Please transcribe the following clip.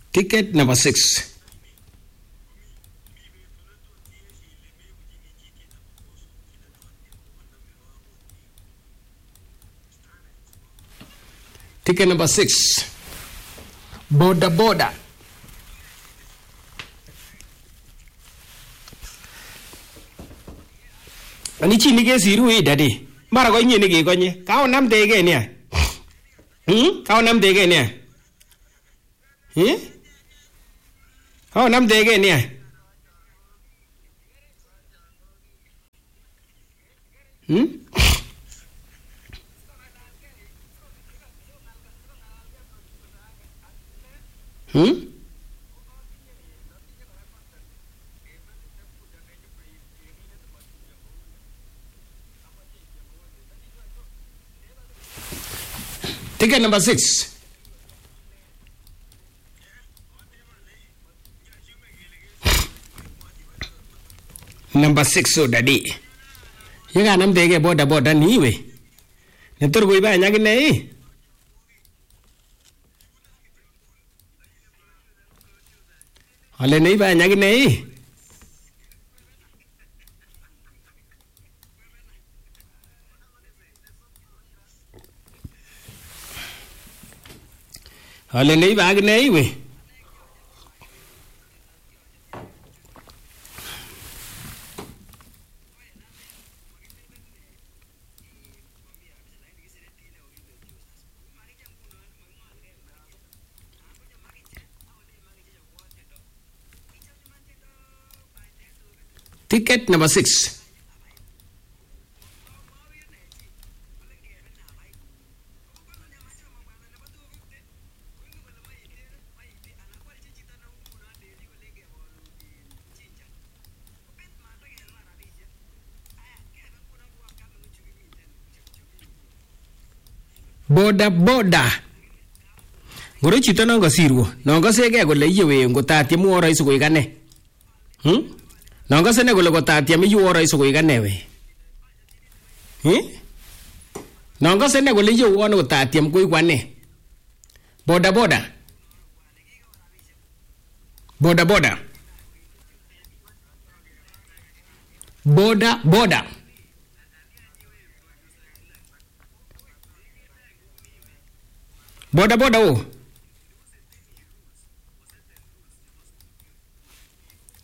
Ticket number 6. Ticket number 6. Boda. Ani chi nige siru e dadi. Mara ko nye nige konye. Kao nam dege niya. Kao nam dege niya. Kao nam dege niya. Ticket number 6. Number 6 so daddy. Yaga nam dege boda ni we. Netur goi ba nyagi nei. Hale nei ba nyagi nei. Hale nei ba nei we. Ticket number 6. Boda. Ngoro chito nongo sirwo. Nongo sege kole iyewe ngotati mu raisi ko igane. Nongo sene kole kotati am yu raisi ko igane we. Nongo sene kole yu wono kotati am ko igane. Boda. Boda. Boda oh.